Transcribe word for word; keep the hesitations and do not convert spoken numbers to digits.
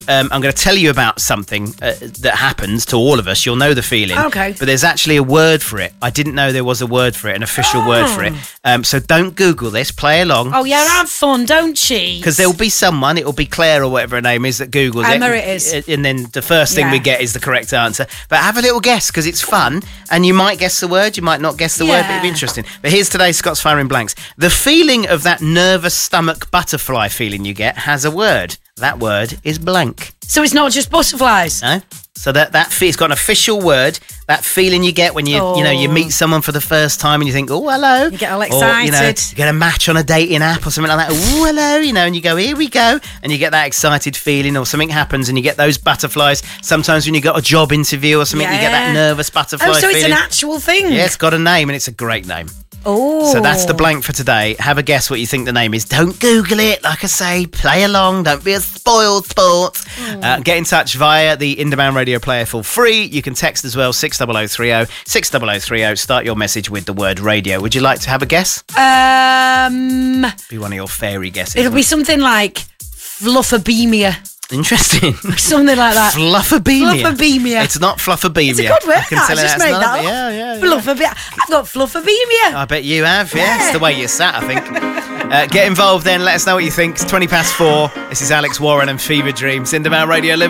Um, I'm going to tell you about something uh, that happens to all of us. You'll know the feeling. Okay. But there's actually a word for it. I didn't know there was a word for it, an official oh. word for it. Um, so don't Google this. Play along. Oh, yeah, have fun, don't cheat. Because there'll be someone, it'll be Claire or whatever her name is, that Googles Emma it. it is. And then the first thing Yeah. we get is the correct answer. But have a little guess, because it's fun. And you might guess the word, you might not guess the Yeah. word, but it'll be interesting. But here's today's Scott's Firing Blanks. The feeling of that nervous stomach butterfly feeling you get has a word. That word is blank. So it's not just butterflies? No? So that that fe- it's got an official word. That feeling you get when you Oh. you know you meet someone for the first time and you think, oh, hello. You get all Or, you know, excited. you get a match on a dating app or something like that. Oh, hello, you know, and you go, here we go, and you get that excited feeling, or something happens and you get those butterflies. Sometimes when you got a job interview or something, you get that Yeah. nervous butterfly Oh, so feeling. it's an actual thing? Yeah, it's got a name and it's a great name. Oh. So that's the blank for today. Have a guess what you think the name is. Don't Google it. Like I say, play along. Don't be a spoiled sport. Mm. Uh, get in touch via the Indemand Radio Player for free. You can text as well, six double oh three oh, six double oh three oh. Start your message with the word radio. Would you like to have a guess? Um, Be one of your fairy guesses. it'll be something like fluffabemia. Interesting. Something like that. Fluffabemia. Fluffabemia. It's not fluffabemia. It's a good word, I can that. tell I you just that's made not that a- up. Yeah, yeah, yeah. Fluffabemia. I've got fluffabemia. I bet you have, yeah. It's the way you sat, I think. Uh, get involved then. Let us know what you think. It's twenty past four. This is Alex Warren and Fever Dreams. Indemand Radio Live.